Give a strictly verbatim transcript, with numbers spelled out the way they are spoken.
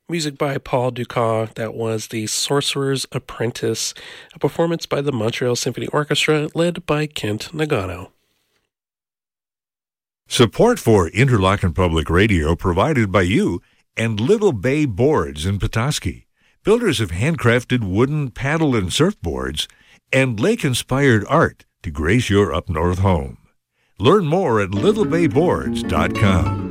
Music by Paul Dukas. That was The Sorcerer's Apprentice, a performance by the Montreal Symphony Orchestra led by Kent Nagano. Support for Interlochen Public Radio provided by you and Little Bay Boards in Petoskey, builders of handcrafted wooden paddle and surfboards and lake-inspired art to grace your up-north home. Learn more at little bay boards dot com.